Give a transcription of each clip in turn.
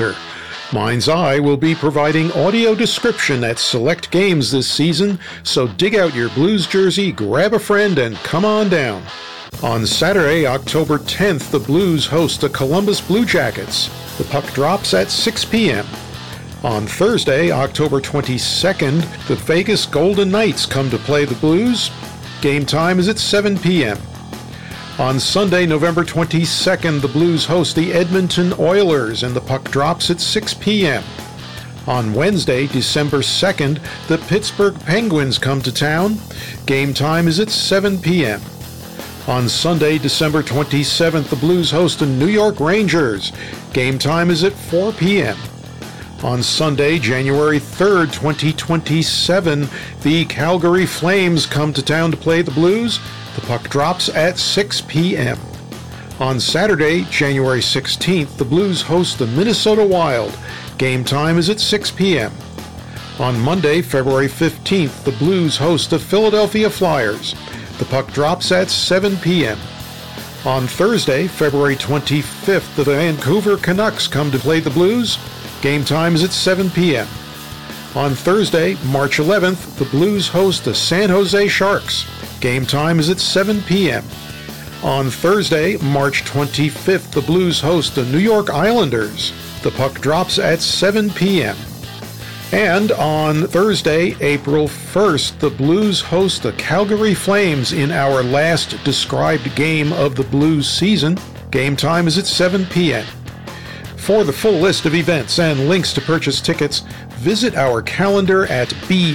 Mind's Eye will be providing audio description at select games this season, so dig out your Blues jersey, grab a friend, and come on down. On Saturday, October 10th, the Blues host the Columbus Blue Jackets. The puck drops at 6 p.m. On Thursday, October 22nd, the Vegas Golden Knights come to play the Blues. Game time is at 7 p.m. On Sunday, November 22nd, the Blues host the Edmonton Oilers, and the puck drops at 6 p.m. On Wednesday, December 2nd, the Pittsburgh Penguins come to town. Game time is at 7 p.m. On Sunday, December 27th, the Blues host the New York Rangers. Game time is at 4 p.m. On Sunday, January 3rd, 2027, the Calgary Flames come to town to play the Blues. The puck drops at 6 p.m. On Saturday, January 16th, the Blues host the Minnesota Wild. Game time is at 6 p.m. On Monday, February 15th, the Blues host the Philadelphia Flyers. The puck drops at 7 p.m. On Thursday, February 25th, the Vancouver Canucks come to play the Blues. Game time is at 7 p.m. On Thursday, March 11th, the Blues host the San Jose Sharks. Game time is at 7 p.m. On Thursday, March 25th, the Blues host the New York Islanders. The puck drops at 7 p.m. And on Thursday, April 1st, the Blues host the Calgary Flames in our last described game of the Blues season. Game time is at 7 p.m. For the full list of events and links to purchase tickets, visit our calendar at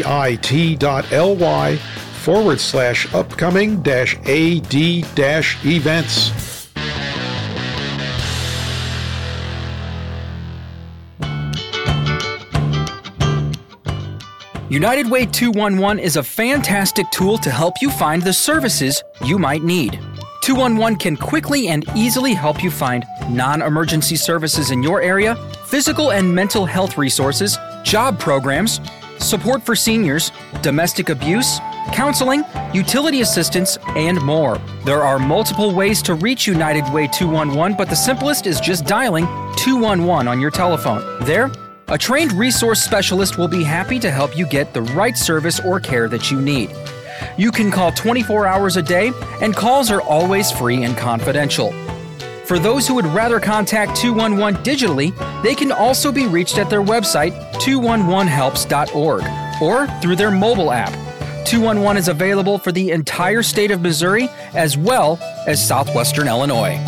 bit.ly/upcoming-ad-events. United Way 211 is a fantastic tool to help you find the services you might need. 211 can quickly and easily help you find non-emergency services in your area, physical and mental health resources, job programs, support for seniors, domestic abuse, counseling, utility assistance, and more. There are multiple ways to reach United Way 211, but the simplest is just dialing 211 on your telephone. There, a trained resource specialist will be happy to help you get the right service or care that you need. You can call 24 hours a day, and calls are always free and confidential. For those who would rather contact 211 digitally, they can also be reached at their website, 211helps.org, or through their mobile app. 211 is available for the entire state of Missouri as well as southwestern Illinois.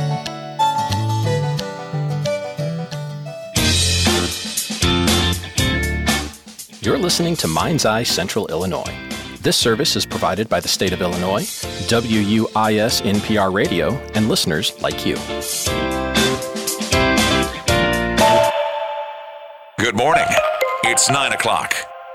You're listening to Mind's Eye Central Illinois. This service is provided by the state of Illinois, WUIS NPR Radio, and listeners like you. Good morning. It's 9 o'clock.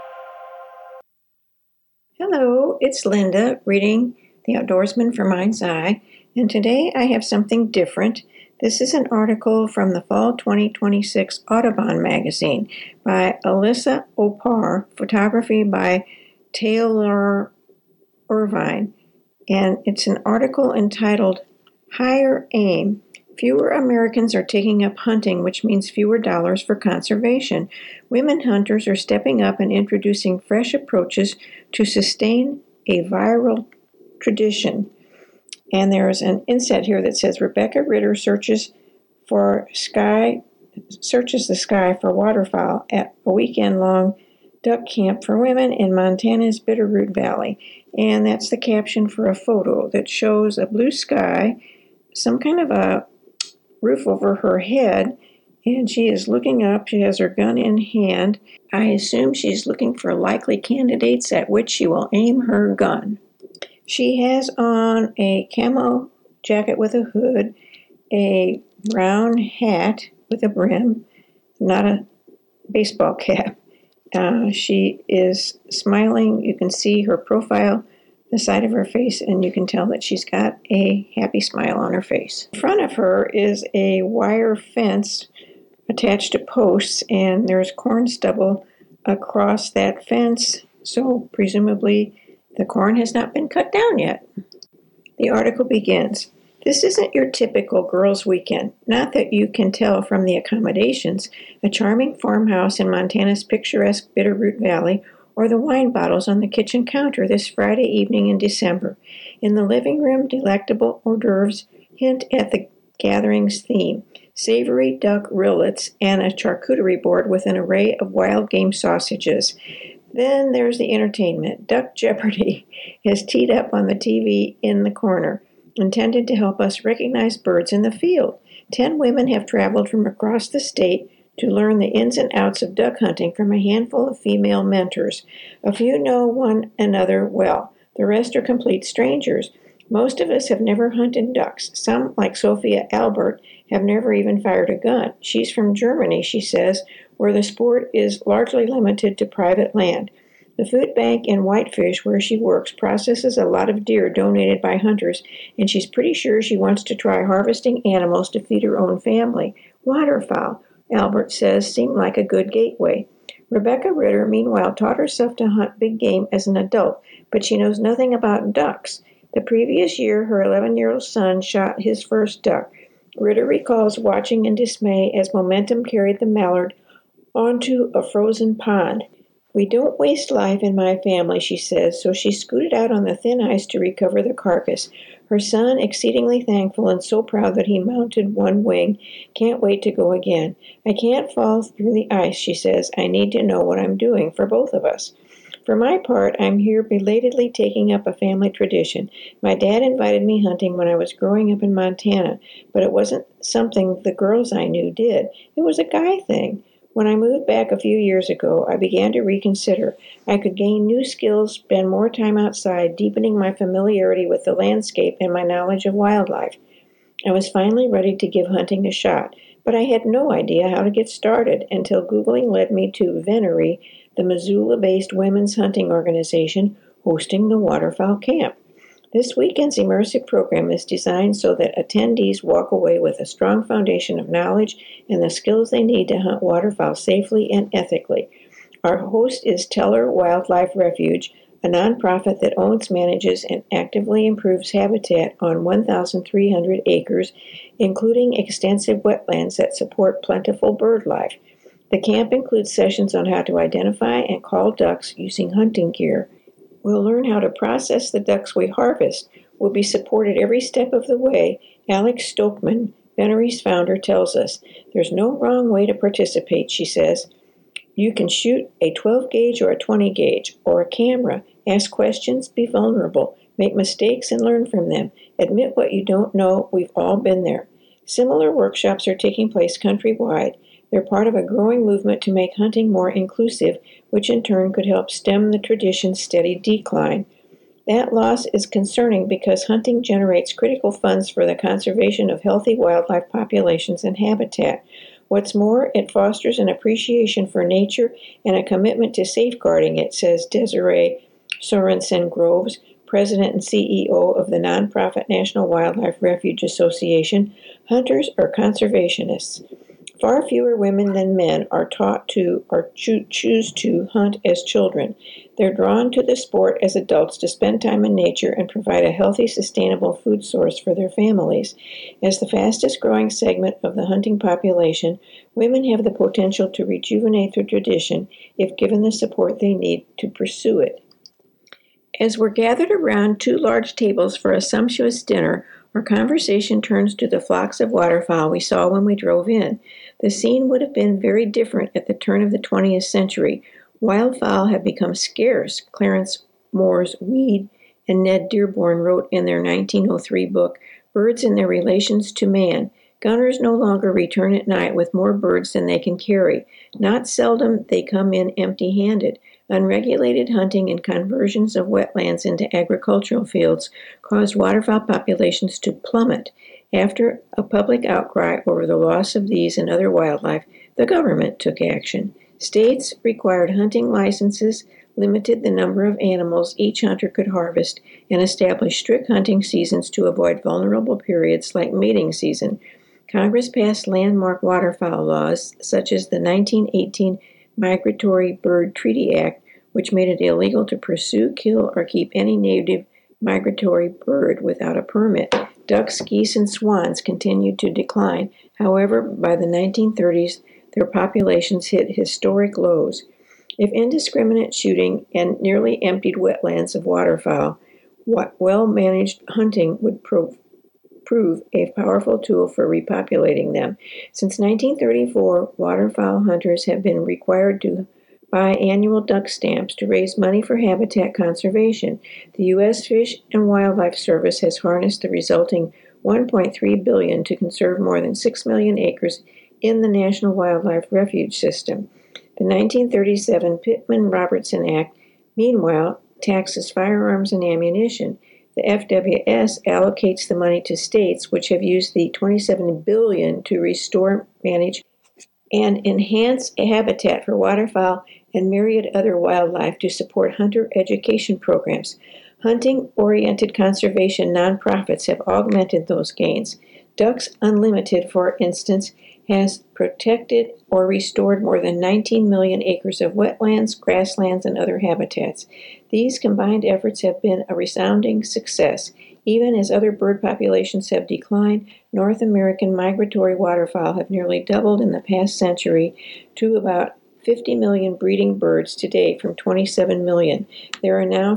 Hello, it's Linda reading The Outdoorsman for Mind's Eye, and today I have something different. This is an article from the Fall 2026 Audubon magazine by Alyssa Opar, photography by Taylor Irvine, and it's an article entitled Higher Aim. Fewer Americans are taking up hunting, which means fewer dollars for conservation. Women hunters are stepping up and introducing fresh approaches to sustain a viral tradition. And there's an inset here that says Rebecca Ritter searches the sky for waterfowl at a weekend-long duck camp for women in Montana's Bitterroot Valley. And that's the caption for a photo that shows a blue sky, some kind of a roof over her head, and she is looking up. She has her gun in hand. I assume she's looking for likely candidates at which she will aim her gun. She has on a camo jacket with a hood, a brown hat with a brim, not a baseball cap. She is smiling. You can see her profile, the side of her face, and you can tell that she's got a happy smile on her face. In front of her is a wire fence attached to posts, and there's corn stubble across that fence, so presumably the corn has not been cut down yet. The article begins. This isn't your typical girls' weekend, not that you can tell from the accommodations, a charming farmhouse in Montana's picturesque Bitterroot Valley, or the wine bottles on the kitchen counter this Friday evening in December. In the living room, delectable hors d'oeuvres hint at the gathering's theme, savory duck rillets and a charcuterie board with an array of wild game sausages. Then there's the entertainment. Duck Jeopardy is teed up on the TV in the corner, intended to help us recognize birds in the field. 10 women have traveled from across the state to learn the ins and outs of duck hunting from a handful of female mentors. A few know one another well. The rest are complete strangers. Most of us have never hunted ducks. Some, like Sophia Albert, have never even fired a gun. She's from Germany, she says, where the sport is largely limited to private land. The food bank in Whitefish, where she works, processes a lot of deer donated by hunters, and she's pretty sure she wants to try harvesting animals to feed her own family. Waterfowl, Albert says, seem like a good gateway. Rebecca Ritter, meanwhile, taught herself to hunt big game as an adult, but she knows nothing about ducks. The previous year, her 11-year-old son shot his first duck. Ritter recalls watching in dismay as momentum carried the mallard onto a frozen pond. We don't waste life in my family, she says, so she scooted out on the thin ice to recover the carcass. Her son, exceedingly thankful and so proud that he mounted one wing, can't wait to go again. I can't fall through the ice, she says. I need to know what I'm doing for both of us. For my part, I'm here belatedly taking up a family tradition. My dad invited me hunting when I was growing up in Montana, but it wasn't something the girls I knew did. It was a guy thing. When I moved back a few years ago, I began to reconsider. I could gain new skills, spend more time outside, deepening my familiarity with the landscape and my knowledge of wildlife. I was finally ready to give hunting a shot, but I had no idea how to get started until Googling led me to Venery, the Missoula-based women's hunting organization hosting the waterfowl camp. This weekend's immersive program is designed so that attendees walk away with a strong foundation of knowledge and the skills they need to hunt waterfowl safely and ethically. Our host is Teller Wildlife Refuge, a nonprofit that owns, manages, and actively improves habitat on 1,300 acres, including extensive wetlands that support plentiful bird life. The camp includes sessions on how to identify and call ducks using hunting gear. We'll learn how to process the ducks we harvest. We'll be supported every step of the way. Alex Stokeman, Venery's founder, tells us. There's no wrong way to participate, she says. You can shoot a 12-gauge or a 20-gauge, or a camera. Ask questions, be vulnerable. Make mistakes and learn from them. Admit what you don't know. We've all been there. Similar workshops are taking place countrywide. They're part of a growing movement to make hunting more inclusive, which in turn could help stem the tradition's steady decline. That loss is concerning because hunting generates critical funds for the conservation of healthy wildlife populations and habitat. What's more, it fosters an appreciation for nature and a commitment to safeguarding it, says Desiree Sorensen Groves, president and CEO of the nonprofit National Wildlife Refuge Association. Hunters are conservationists. Far fewer women than men are taught to or choose to hunt as children. They're drawn to the sport as adults to spend time in nature and provide a healthy, sustainable food source for their families. As the fastest growing segment of the hunting population, women have the potential to rejuvenate their tradition if given the support they need to pursue it. As we're gathered around 2 large tables for a sumptuous dinner, our conversation turns to the flocks of waterfowl we saw when we drove in. The scene would have been very different at the turn of the 20th century. Wildfowl have become scarce, Clarence Moores Weed and Ned Dearborn wrote in their 1903 book, Birds and Their Relations to Man. Gunners no longer return at night with more birds than they can carry. Not seldom they come in empty-handed. Unregulated hunting and conversions of wetlands into agricultural fields caused waterfowl populations to plummet. After a public outcry over the loss of these and other wildlife, the government took action. States required hunting licenses, limited the number of animals each hunter could harvest, and established strict hunting seasons to avoid vulnerable periods like mating season. Congress passed landmark waterfowl laws, such as the 1918 Migratory Bird Treaty Act, which made it illegal to pursue, kill, or keep any native migratory bird without a permit. Ducks, geese, and swans continued to decline. However, by the 1930s, their populations hit historic lows. If indiscriminate shooting and nearly emptied wetlands of waterfowl, well-managed hunting would prove a powerful tool for repopulating them. Since 1934, waterfowl hunters have been required to buy annual duck stamps to raise money for habitat conservation. The U.S. Fish and Wildlife Service has harnessed the resulting $1.3 billion to conserve more than 6 million acres in the National Wildlife Refuge System. The 1937 Pittman-Robertson Act, meanwhile, taxes firearms and ammunition. The FWS allocates the money to states which have used the $27 billion to restore, manage, and enhance habitat for waterfowl and myriad other wildlife to support hunter education programs. Hunting-oriented conservation nonprofits have augmented those gains. Ducks Unlimited, for instance, has protected or restored more than 19 million acres of wetlands, grasslands, and other habitats. These combined efforts have been a resounding success. Even as other bird populations have declined, North American migratory waterfowl have nearly doubled in the past century to about 50 million breeding birds today from 27 million. There are now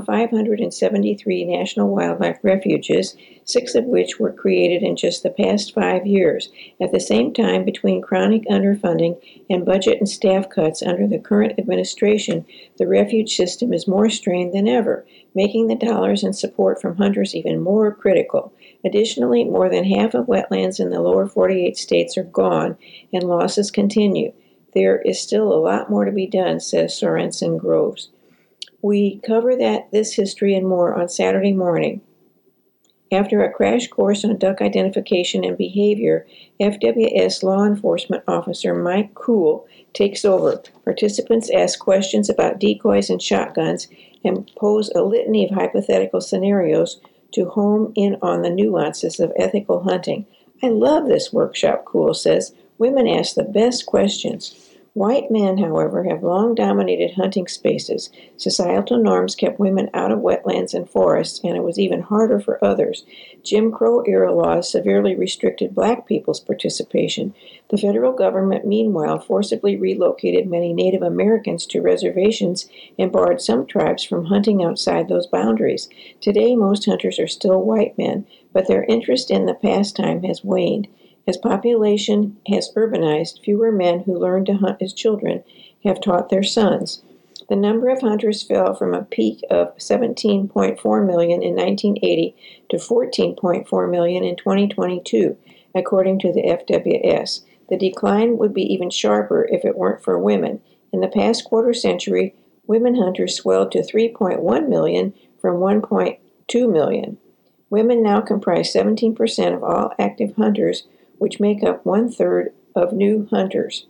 573 national wildlife refuges, 6 of which were created in just the past 5 years. At the same time, between chronic underfunding and budget and staff cuts under the current administration, the refuge system is more strained than ever, making the dollars and support from hunters even more critical. Additionally, more than half of wetlands in the lower 48 states are gone, and losses continue. There is still a lot more to be done, says Sorensen Groves. We cover this history and more on Saturday morning. After a crash course on duck identification and behavior, FWS law enforcement officer Mike Kuhl takes over. Participants ask questions about decoys and shotguns and pose a litany of hypothetical scenarios to home in on the nuances of ethical hunting. I love this workshop, Kuhl says. Women ask the best questions. White men, however, have long dominated hunting spaces. Societal norms kept women out of wetlands and forests, and it was even harder for others. Jim Crow-era laws severely restricted black people's participation. The federal government, meanwhile, forcibly relocated many Native Americans to reservations and barred some tribes from hunting outside those boundaries. Today, most hunters are still white men, but their interest in the pastime has waned. As population has urbanized, fewer men who learned to hunt as children have taught their sons. The number of hunters fell from a peak of 17.4 million in 1980 to 14.4 million in 2022, according to the FWS. The decline would be even sharper if it weren't for women. In the past quarter century, women hunters swelled to 3.1 million from 1.2 million. Women now comprise 17% of all active hunters, which make up 1/3 of new hunters.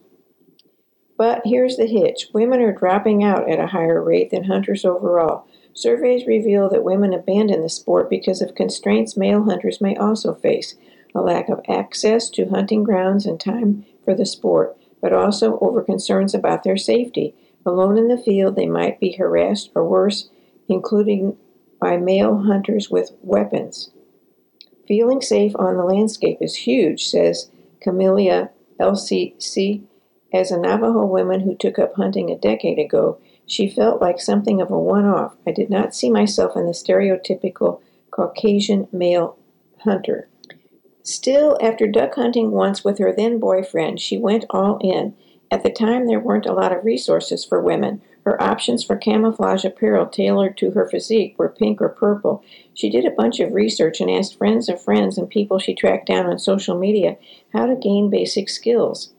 But here's the hitch. Women are dropping out at a higher rate than hunters overall. Surveys reveal that women abandon the sport because of constraints male hunters may also face, a lack of access to hunting grounds and time for the sport, but also over concerns about their safety. Alone in the field, they might be harassed or worse, including by male hunters with weapons. Feeling safe on the landscape is huge, says Camelia LCC. As a Navajo woman who took up hunting a decade ago, she felt like something of a one-off. I did not see myself in the stereotypical Caucasian male hunter. Still, after duck hunting once with her then-boyfriend, she went all in. At the time, there weren't a lot of resources for women. Her options for camouflage apparel tailored to her physique were pink or purple. She did a bunch of research and asked friends of friends and people she tracked down on social media how to gain basic skills.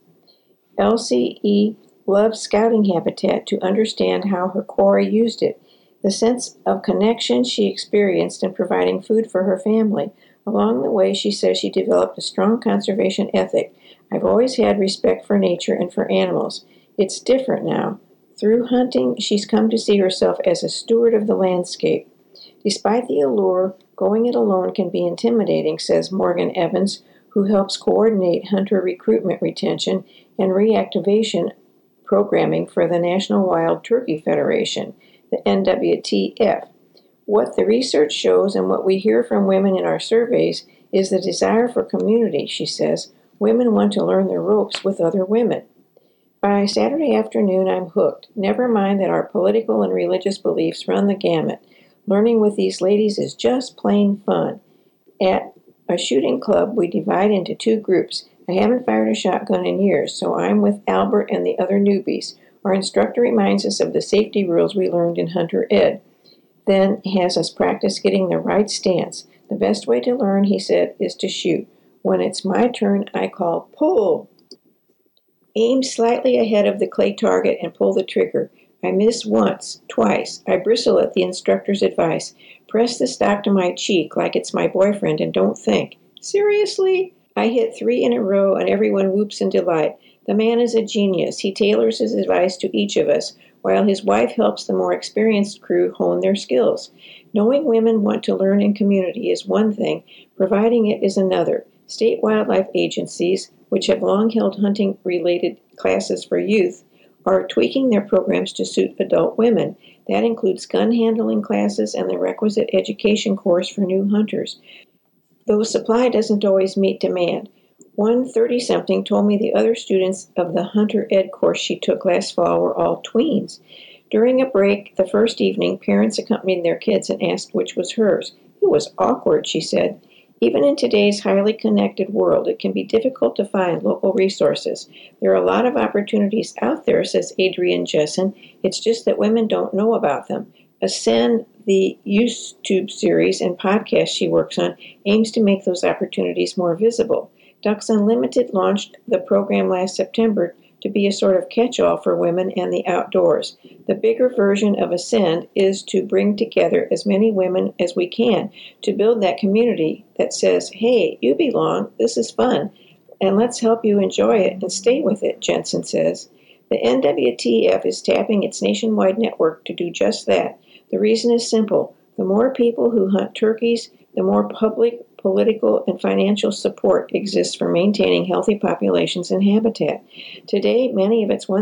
LCE loved scouting habitat to understand how her quarry used it. The sense of connection she experienced in providing food for her family. Along the way, she says she developed a strong conservation ethic. I've always had respect for nature and for animals. It's different now. Through hunting, she's come to see herself as a steward of the landscape. Despite the allure, going it alone can be intimidating, says Morgan Evans, who helps coordinate hunter recruitment, retention, and reactivation programming for the National Wild Turkey Federation, the NWTF. What the research shows and what we hear from women in our surveys is the desire for community, she says. Women want to learn the ropes with other women. By Saturday afternoon, I'm hooked. Never mind that our political and religious beliefs run the gamut. Learning with these ladies is just plain fun. At a shooting club, we divide into two groups. I haven't fired a shotgun in years, so I'm with Albert and the other newbies. Our instructor reminds us of the safety rules we learned in Hunter Ed, then has us practice getting the right stance. The best way to learn, he said, is to shoot. When it's my turn, I call pull. Aim slightly ahead of the clay target and pull the trigger. I miss once, twice. I bristle at the instructor's advice. Press the stock to my cheek like it's my boyfriend and don't think. Seriously? I hit 3 in a row and everyone whoops in delight. The man is a genius. He tailors his advice to each of us, while his wife helps the more experienced crew hone their skills. Knowing women want to learn in community is one thing, providing it is another. State wildlife agencies, which have long held hunting-related classes for youth, are tweaking their programs to suit adult women. That includes gun handling classes and the requisite education course for new hunters. Though supply doesn't always meet demand. One 30-something told me the other students of the Hunter Ed course she took last fall were all tweens. During a break the first evening, parents accompanied their kids and asked which was hers. It was awkward, she said. Even in today's highly connected world, it can be difficult to find local resources. There are a lot of opportunities out there, says Adrienne Jessen. It's just that women don't know about them. Ascend, the YouTube series and podcast she works on, aims to make those opportunities more visible. Ducks Unlimited launched the program last September to be a sort of catch-all for women and the outdoors. The bigger version of Ascend is to bring together as many women as we can to build that community that says, hey, you belong, this is fun, and let's help you enjoy it and stay with it, Jensen says. The NWTF is tapping its nationwide network to do just that. The reason is simple. The more people who hunt turkeys, the more public, political, and financial support exists for maintaining healthy populations and habitat. Today, many of its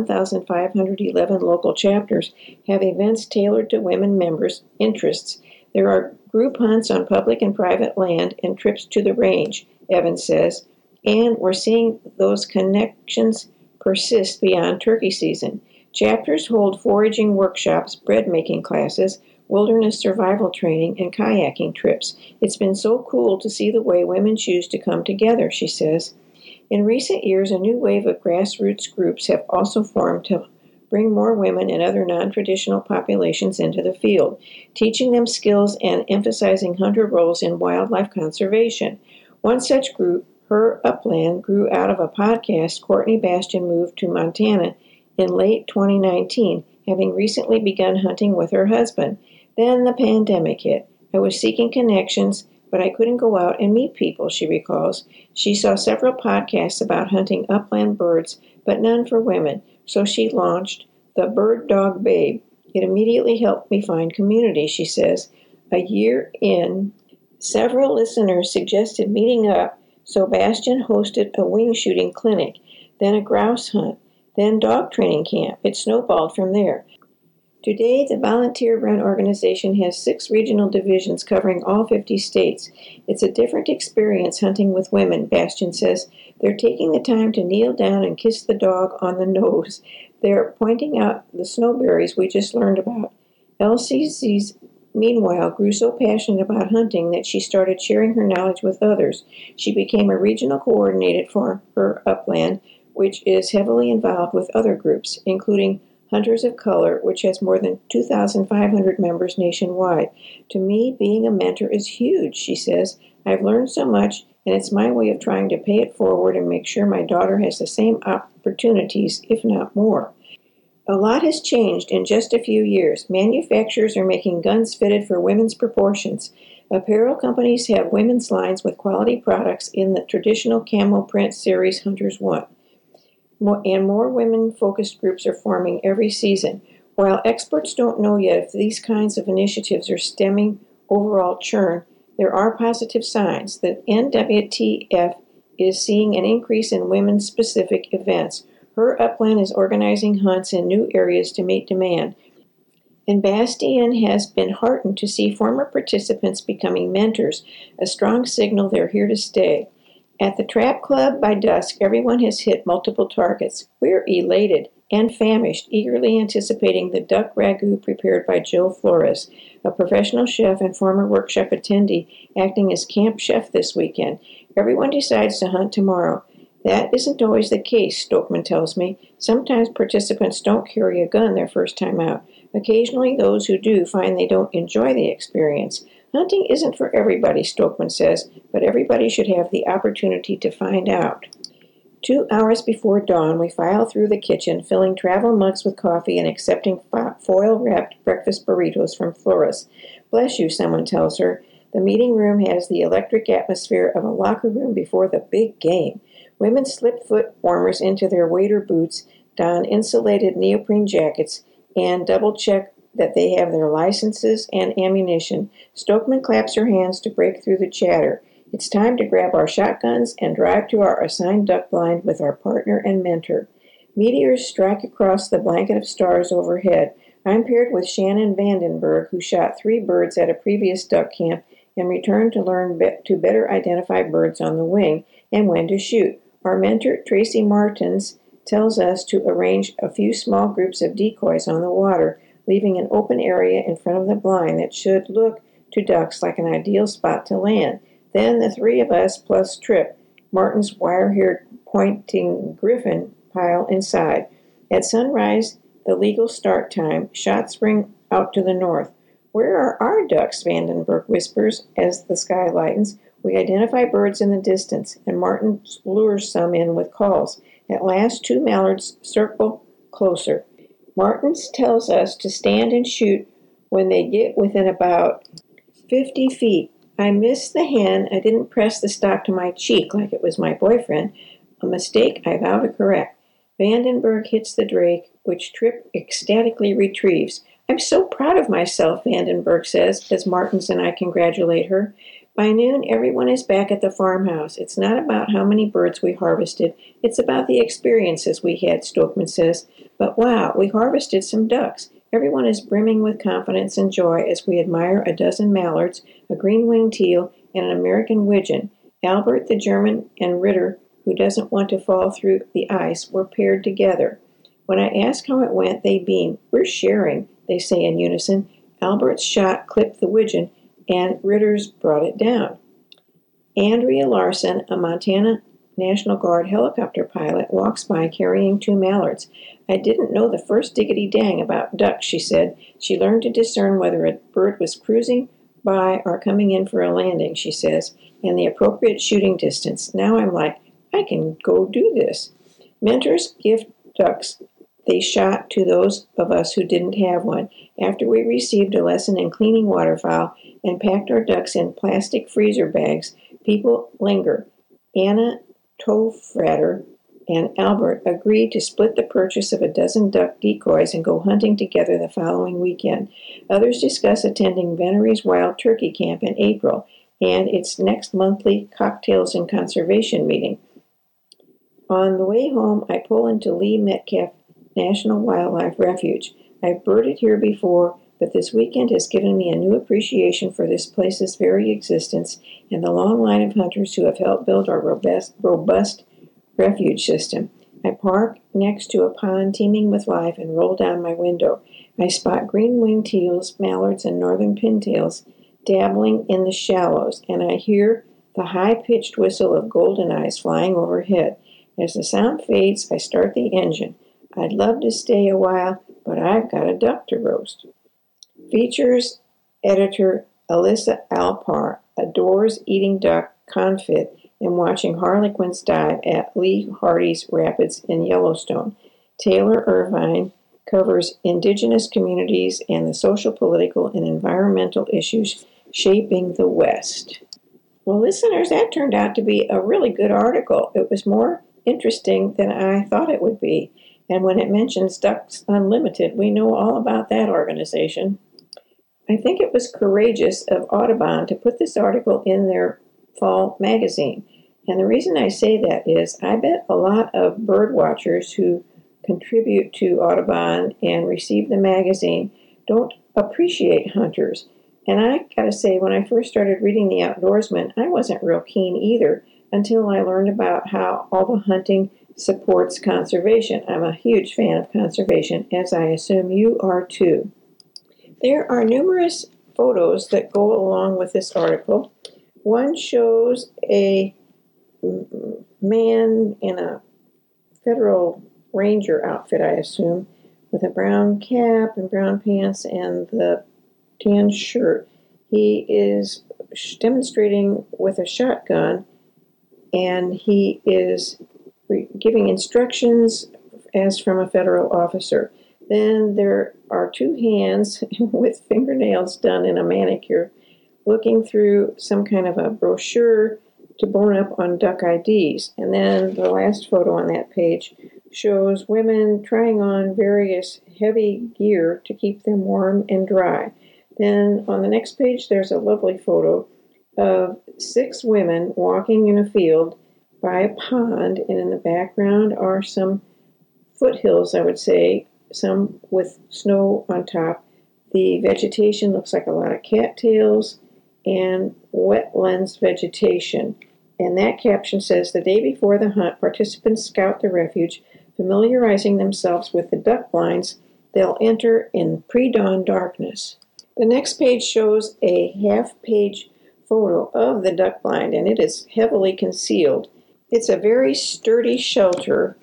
1,511 local chapters have events tailored to women members' interests. There are group hunts on public and private land and trips to the range, Evans says, and we're seeing those connections persist beyond turkey season. Chapters hold foraging workshops, bread-making classes, wilderness survival training, and kayaking trips. It's been so cool to see the way women choose to come together, she says. In recent years, a new wave of grassroots groups have also formed to bring more women and other non-traditional populations into the field, teaching them skills and emphasizing hunter roles in wildlife conservation. One such group, Her Upland, grew out of a podcast Courtney Bastian moved to Montana in late 2019, having recently begun hunting with her husband. Then the pandemic hit. I was seeking connections, but I couldn't go out and meet people, she recalls. She saw several podcasts about hunting upland birds, but none for women, so she launched the Bird Dog Babe. It immediately helped me find community, she says. A year in, several listeners suggested meeting up, so Bastian hosted a wing shooting clinic, then a grouse hunt, then dog training camp. It snowballed from there. Today, the volunteer-run organization has 6 regional divisions covering all 50 states. It's a different experience hunting with women, Bastian says. They're taking the time to kneel down and kiss the dog on the nose. They're pointing out the snowberries we just learned about. LCC's, meanwhile, grew so passionate about hunting that she started sharing her knowledge with others. She became a regional coordinator for Her Upland, which is heavily involved with other groups, including Hunters of Color, which has more than 2,500 members nationwide. To me, being a mentor is huge, she says. I've learned so much, and it's my way of trying to pay it forward and make sure my daughter has the same opportunities, if not more. A lot has changed in just a few years. Manufacturers are making guns fitted for women's proportions. Apparel companies have women's lines with quality products in the traditional camo print series hunters want. And more women-focused groups are forming every season. While experts don't know yet if these kinds of initiatives are stemming overall churn, there are positive signs that NWTF is seeing an increase in women-specific events. Her Upland is organizing hunts in new areas to meet demand. And Bastian has been heartened to see former participants becoming mentors, a strong signal they're here to stay. At the Trap Club by dusk, everyone has hit multiple targets. We're elated and famished, eagerly anticipating the duck ragu prepared by Jill Flores, a professional chef and former workshop attendee acting as camp chef this weekend. Everyone decides to hunt tomorrow. That isn't always the case, Stokeman tells me. Sometimes participants don't carry a gun their first time out. Occasionally, those who do find they don't enjoy the experience. Hunting isn't for everybody, Stokeman says, but everybody should have the opportunity to find out. 2 hours before dawn, we file through the kitchen, filling travel mugs with coffee and accepting foil-wrapped breakfast burritos from Flores. Bless you, someone tells her. The meeting room has the electric atmosphere of a locker room before the big game. Women slip foot warmers into their waiter boots, don insulated neoprene jackets, and double-check that they have their licenses and ammunition. Stokeman claps her hands to break through the chatter. It's time to grab our shotguns and drive to our assigned duck blind with our partner and mentor. Meteors strike across the blanket of stars overhead. I'm paired with Shannon Vandenberg, who shot 3 birds at a previous duck camp and returned to learn to better identify birds on the wing and when to shoot. Our mentor, Tracy Martins, tells us to arrange a few small groups of decoys on the water, leaving an open area in front of the blind that should look to ducks like an ideal spot to land. Then the 3 of us plus Trip, Martin's wire-haired pointing griffin, pile inside. At sunrise, the legal start time, shots ring out to the north. Where are our ducks? Vandenberg whispers as the sky lightens. We identify birds in the distance, and Martin lures some in with calls. At last, 2 mallards circle closer. Martins tells us to stand and shoot when they get within about 50 feet. I missed the hen. I didn't press the stock to my cheek like it was my boyfriend. A mistake I vow to correct. Vandenberg hits the drake, which Trip ecstatically retrieves. I'm so proud of myself, Vandenberg says, as Martins and I congratulate her. By noon, everyone is back at the farmhouse. It's not about how many birds we harvested. It's about the experiences we had, Stokeman says. But wow, we harvested some ducks. Everyone is brimming with confidence and joy as we admire a dozen mallards, a green-winged teal, and an American widgeon. Albert, the German, and Ritter, who doesn't want to fall through the ice, were paired together. When I ask how it went, they beam. We're sharing, they say in unison. Albert's shot clipped the widgeon, and Ritter's brought it down. Andrea Larson, a Montana National Guard helicopter pilot, walks by carrying 2 mallards. I didn't know the first diggity dang about ducks, she said. She learned to discern whether a bird was cruising by or coming in for a landing, she says, and the appropriate shooting distance. Now I'm like, I can go do this. Mentors gift ducks they shot to those of us who didn't have one. After we received a lesson in cleaning waterfowl and packed our ducks in plastic freezer bags, people linger. Anna Tofratter and Albert agreed to split the purchase of a dozen duck decoys and go hunting together the following weekend. Others discuss attending Venery's Wild Turkey Camp in April and its next monthly Cocktails and Conservation meeting. On the way home, I pull into Lee Metcalf National Wildlife Refuge. I've birded here before, but this weekend has given me a new appreciation for this place's very existence and the long line of hunters who have helped build our robust refuge system. I park next to a pond teeming with life and roll down my window. I spot green-winged teals, mallards, and northern pintails dabbling in the shallows, and I hear the high-pitched whistle of golden eyes flying overhead. As the sound fades, I start the engine. I'd love to stay a while, but I've got a duck to roast. Features editor Alyssa Alpar adores eating duck confit and watching harlequins dive at Lee Hardy's Rapids in Yellowstone. Taylor Irvine covers indigenous communities and the social, political, and environmental issues shaping the West. Well, listeners, that turned out to be a really good article. It was more interesting than I thought it would be. And when it mentions Ducks Unlimited, we know all about that organization. I think it was courageous of Audubon to put this article in their fall magazine. And the reason I say that is I bet a lot of bird watchers who contribute to Audubon and receive the magazine don't appreciate hunters. And I gotta say, when I first started reading The Outdoorsman, I wasn't real keen either until I learned about how all the hunting supports conservation. I'm a huge fan of conservation, as I assume you are too. There are numerous photos that go along with this article. One shows a man in a federal ranger outfit, I assume, with a brown cap and brown pants and the tan shirt. He is demonstrating with a shotgun, and he is giving instructions as from a federal officer. Then there are two hands with fingernails done in a manicure looking through some kind of a brochure to bone up on duck IDs. And then the last photo on that page shows women trying on various heavy gear to keep them warm and dry. Then on the next page, there's a lovely photo of 6 women walking in a field by a pond, and in the background are some foothills, I would say, some with snow on top. The vegetation looks like a lot of cattails and wetlands vegetation. And that caption says, the day before the hunt, participants scout the refuge, familiarizing themselves with the duck blinds they'll enter in pre-dawn darkness. The next page shows a half-page photo of the duck blind, and it is heavily concealed. It's a very sturdy shelter,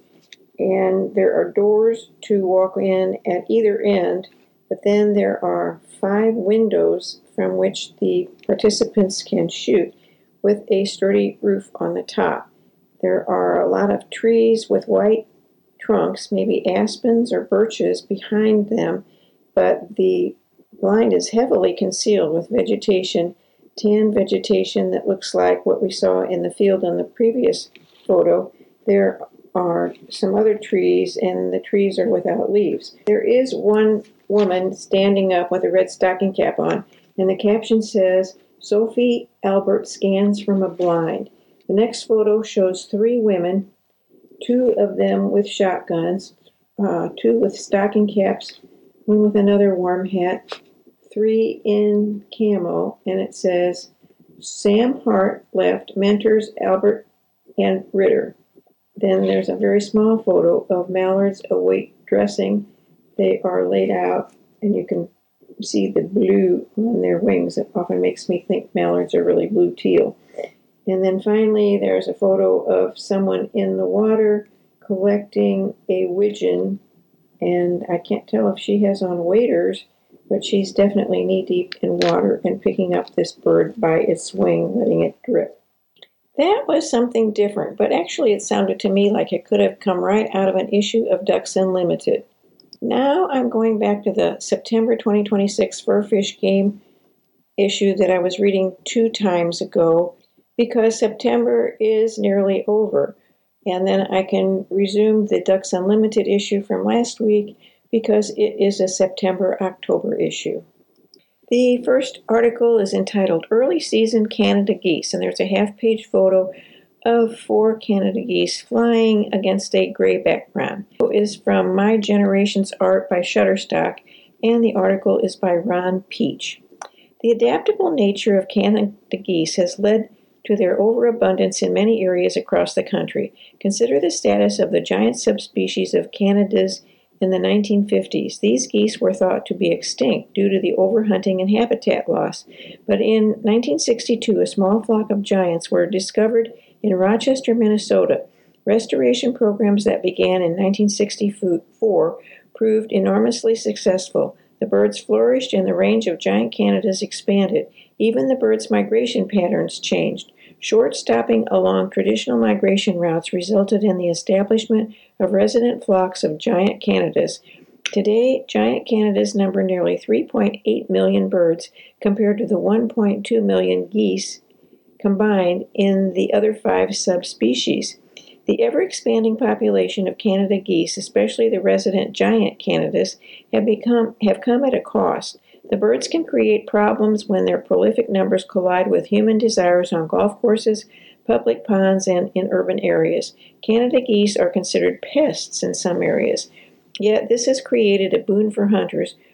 and there are doors to walk in at either end, but then there are 5 windows from which the participants can shoot with a sturdy roof on the top. There are a lot of trees with white trunks, maybe aspens or birches behind them, but the blind is heavily concealed with vegetation, tan vegetation that looks like what we saw in the field in the previous photo. There are some other trees, and the trees are without leaves. There is one woman standing up with a red stocking cap on, and the caption says, Sophie Albert scans from a blind. The next photo shows 3 women, 2 of them with shotguns, 2 with stocking caps, 1 with another warm hat, 3 in camo, and it says, Sam Hart left, mentors Albert and Ritter. Then there's a very small photo of mallards await dressing. They are laid out, and you can see the blue on their wings. It often makes me think mallards are really blue teal. And then finally, there's a photo of someone in the water collecting a widgeon, and I can't tell if she has on waders, but she's definitely knee-deep in water and picking up this bird by its wing, letting it drip. That was something different, but actually it sounded to me like it could have come right out of an issue of Ducks Unlimited. Now I'm going back to the September 2026 Fur Fish Game issue that I was reading 2 times ago, because September is nearly over, and then I can resume the Ducks Unlimited issue from last week because it is a September-October issue. The first article is entitled Early Season Canada Geese, and there's a half-page photo of 4 Canada geese flying against a gray background. It is from My Generation's Art by Shutterstock, and the article is by Ron Peach. The adaptable nature of Canada geese has led to their overabundance in many areas across the country. Consider the status of the giant subspecies of Canadas in the 1950s. These geese were thought to be extinct due to the overhunting and habitat loss. But in 1962, a small flock of giants were discovered in Rochester, Minnesota. Restoration programs that began in 1964 proved enormously successful. The birds flourished and the range of giant Canadas expanded. Even the birds' migration patterns changed. Short stopping along traditional migration routes resulted in the establishment of resident flocks of giant Canadas. Today, giant Canadas number nearly 3.8 million birds compared to the 1.2 million geese combined in the other 5 subspecies. The ever-expanding population of Canada geese, especially the resident giant Canadas, have come at a cost. The birds can create problems when their prolific numbers collide with human desires on golf courses, public ponds, and in urban areas. Canada geese are considered pests in some areas. Yet this has created a boon for hunters,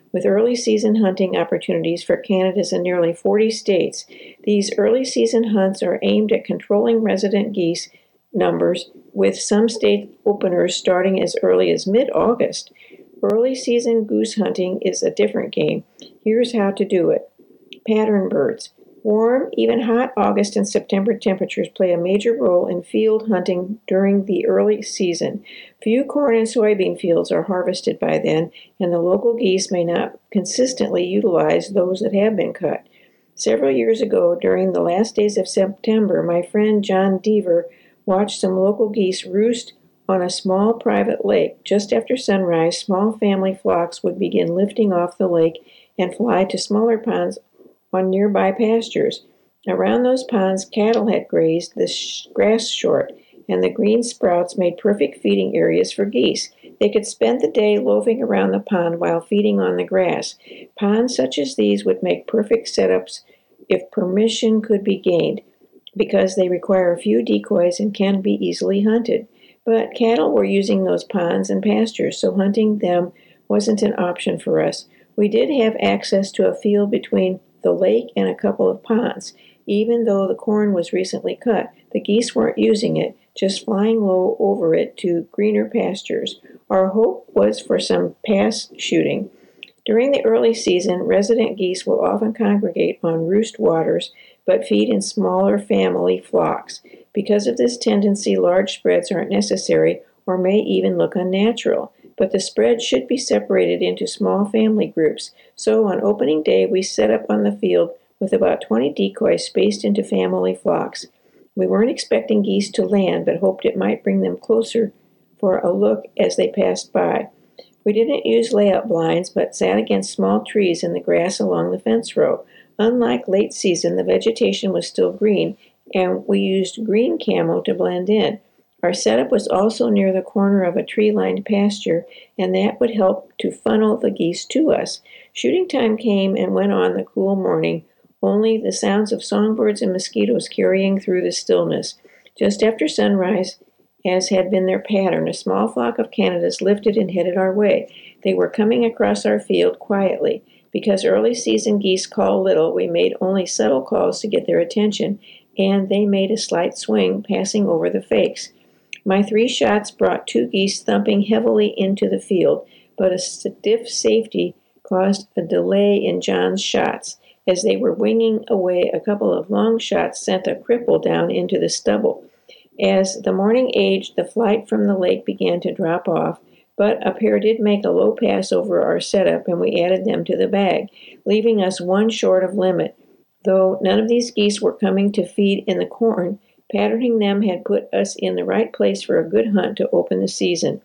with early season hunting opportunities for Canada's in nearly 40 states. These early season hunts are aimed at controlling resident geese numbers, with some state openers starting as early as mid-August. Early season goose hunting is a different game. Here's how to do it. Pattern birds. Warm, even hot August and September temperatures play a major role in field hunting during the early season. Few corn and soybean fields are harvested by then, and the local geese may not consistently utilize those that have been cut. Several years ago, during the last days of September, my friend John Deaver watched some local geese roost on a small private lake. Just after sunrise, small family flocks would begin lifting off the lake and fly to smaller ponds on nearby pastures. Around those ponds, cattle had grazed the grass short, and the green sprouts made perfect feeding areas for geese. They could spend the day loafing around the pond while feeding on the grass. Ponds such as these would make perfect setups if permission could be gained, because they require a few decoys and can be easily hunted. But cattle were using those ponds and pastures, so hunting them wasn't an option for us. We did have access to a field between the lake and a couple of ponds. Even though the corn was recently cut, the geese weren't using it, just flying low over it to greener pastures. Our hope was for some pass shooting. During the early season, resident geese will often congregate on roost waters, but feed in smaller family flocks. Because of this tendency, large spreads aren't necessary or may even look unnatural. But the spread should be separated into small family groups. So on opening day, we set up on the field with about 20 decoys spaced into family flocks. We weren't expecting geese to land, but hoped it might bring them closer for a look as they passed by. We didn't use layout blinds, but sat against small trees in the grass along the fence row. Unlike late season, the vegetation was still green, and we used green camo to blend in. Our setup was also near the corner of a tree-lined pasture, and that would help to funnel the geese to us. Shooting time came and went on the cool morning, only the sounds of songbirds and mosquitoes carrying through the stillness. Just after sunrise, as had been their pattern, a small flock of Canadas lifted and headed our way. They were coming across our field quietly. Because early season geese call little, we made only subtle calls to get their attention, and they made a slight swing, passing over the fakes. My 3 shots brought 2 geese thumping heavily into the field, but a stiff safety caused a delay in John's shots. As they were winging away, a couple of long shots sent a cripple down into the stubble. As the morning aged, the flight from the lake began to drop off, but a pair did make a low pass over our setup, and we added them to the bag, leaving us 1 short of limit. Though none of these geese were coming to feed in the corn, patterning them had put us in the right place for a good hunt to open the season.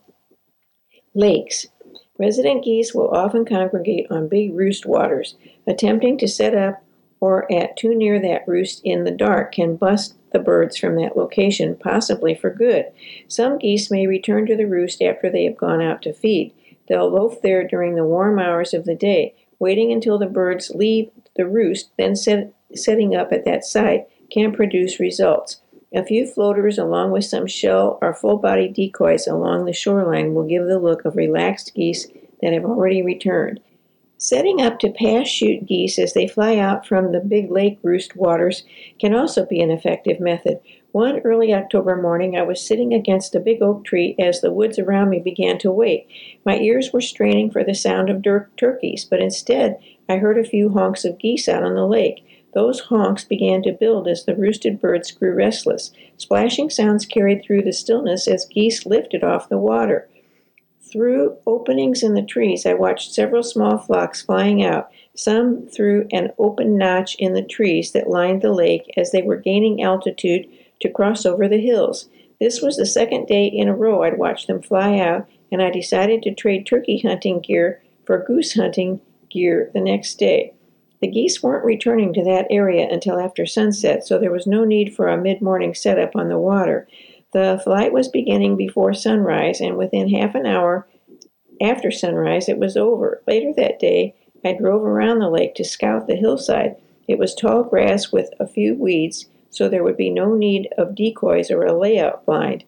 Lakes. Resident geese will often congregate on big roost waters. Attempting to set up or at too near that roost in the dark can bust the birds from that location, possibly for good. Some geese may return to the roost after they have gone out to feed. They'll loaf there during the warm hours of the day, waiting until the birds leave the roost, then setting up at that site can produce results. A few floaters along with some shell or full-body decoys along the shoreline will give the look of relaxed geese that have already returned. Setting up to pass shoot geese as they fly out from the big lake roost waters can also be an effective method. One early October morning, I was sitting against a big oak tree as the woods around me began to wake. My ears were straining for the sound of turkeys, but instead I heard a few honks of geese out on the lake. Those honks began to build as the roosted birds grew restless. Splashing sounds carried through the stillness as geese lifted off the water. Through openings in the trees, I watched several small flocks flying out, some through an open notch in the trees that lined the lake as they were gaining altitude to cross over the hills. This was the 2nd day in a row I'd watched them fly out, and I decided to trade turkey hunting gear for goose hunting gear the next day. The geese weren't returning to that area until after sunset, so there was no need for a mid-morning setup on the water. The flight was beginning before sunrise, and within half an hour after sunrise, it was over. Later that day, I drove around the lake to scout the hillside. It was tall grass with a few weeds, so there would be no need of decoys or a layout blind.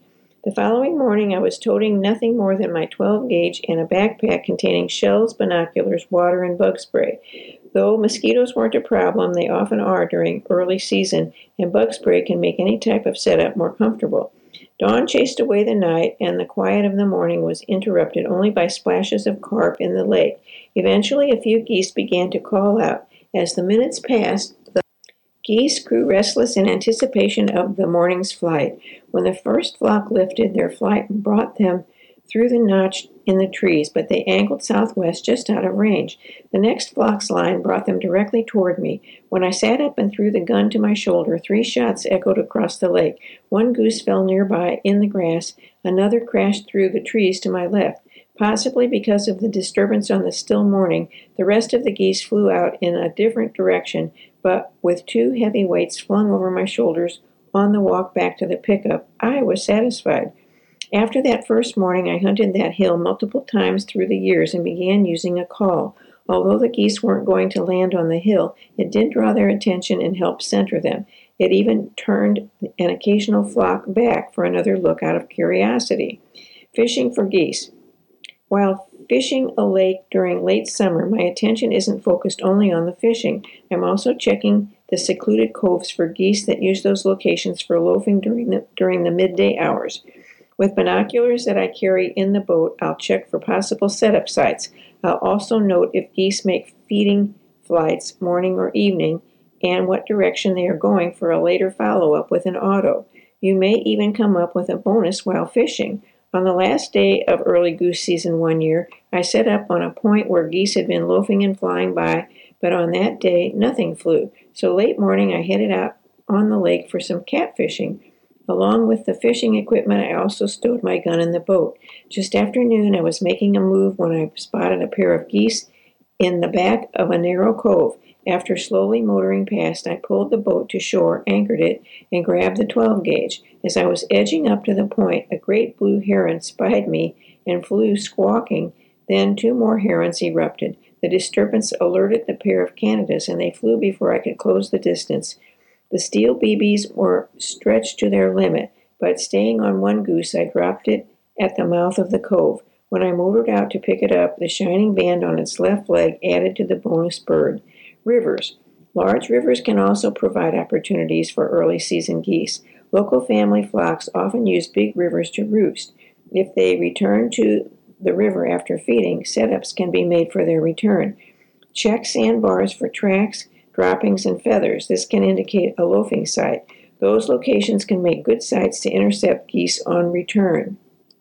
The following morning, I was toting nothing more than my 12-gauge and a backpack containing shells, binoculars, water, and bug spray. Though mosquitoes weren't a problem, they often are during early season, and bug spray can make any type of setup more comfortable. Dawn chased away the night, and the quiet of the morning was interrupted only by splashes of carp in the lake. Eventually, a few geese began to call out. As the minutes passed, the geese grew restless in anticipation of the morning's flight. When the first flock lifted, their flight brought them through the notch in the trees, but they angled southwest just out of range. The next flock's line brought them directly toward me. When I sat up and threw the gun to my shoulder, 3 shots echoed across the lake. One goose fell nearby in the grass. Another crashed through the trees to my left. Possibly because of the disturbance on the still morning, the rest of the geese flew out in a different direction, but with 2 heavy weights flung over my shoulders on the walk back to the pickup, I was satisfied. After that first morning, I hunted that hill multiple times through the years and began using a call. Although the geese weren't going to land on the hill, it did draw their attention and help center them. It even turned an occasional flock back for another look out of curiosity. Fishing for geese. While fishing a lake during late summer, my attention isn't focused only on the fishing. I'm also checking the secluded coves for geese that use those locations for loafing during the midday hours. With binoculars that I carry in the boat, I'll check for possible setup sites. I'll also note if geese make feeding flights morning or evening and what direction they are going for a later follow-up with an auto. You may even come up with a bonus while fishing. On the last day of early goose season one year, I set up on a point where geese had been loafing and flying by, but on that day, nothing flew. So late morning, I headed out on the lake for some catfishing. Along with the fishing equipment, I also stowed my gun in the boat. Just after noon, I was making a move when I spotted a pair of geese in the back of a narrow cove. After slowly motoring past, I pulled the boat to shore, anchored it, and grabbed the 12-gauge. As I was edging up to the point, a great blue heron spied me and flew squawking. Then 2 more herons erupted. The disturbance alerted the pair of Canadas, and they flew before I could close the distance. The steel BBs were stretched to their limit, but staying on one goose, I dropped it at the mouth of the cove. When I motored out to pick it up, the shining band on its left leg added to the bonus bird. Rivers. Large rivers can also provide opportunities for early season geese. Local family flocks often use big rivers to roost. If they return to the river after feeding, setups can be made for their return. Check sandbars for tracks, droppings, and feathers. This can indicate a loafing site. Those locations can make good sites to intercept geese on return.